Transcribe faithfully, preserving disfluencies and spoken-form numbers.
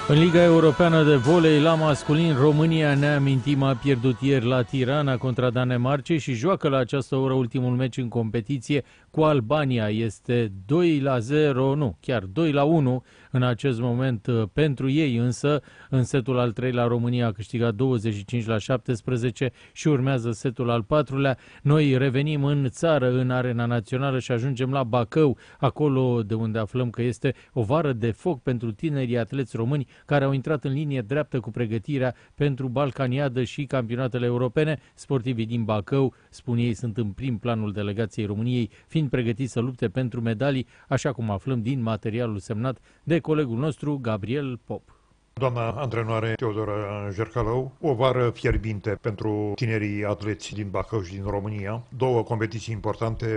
În Liga Europeană de Volei la masculin, România, ne amintim, a pierdut ieri la Tirana contra Danemarcei și joacă la această oră ultimul meci în competiție cu Albania. Este doi la zero, nu, chiar doi la unu în acest moment pentru ei, însă în setul al treilea România a câștigat douăzeci și cinci la șaptesprezece și urmează setul al patrulea. Noi revenim în țară, în arena națională și ajungem la Bacău, acolo de unde aflăm că este o vară de foc pentru tinerii atleți români care au intrat în linie dreaptă cu pregătirea pentru Balcaniadă și campionatele europene. Sportivii din Bacău, spun ei, sunt în prim planul delegației României, fiind pregătiți să lupte pentru medalii, așa cum aflăm din materialul semnat de colegul nostru Gabriel Pop. Doamna antrenoare Teodora Jercalău, o vară fierbinte pentru tinerii atleți din Bacău și din România, două competiții importante